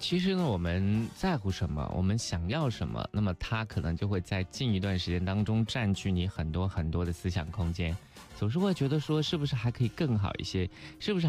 其实呢，我们在乎什么，我们想要什么，那么它可能就会在近一段时间当中占据你很多很多的思想空间，总是会觉得说是不是还可以更好一些，是不是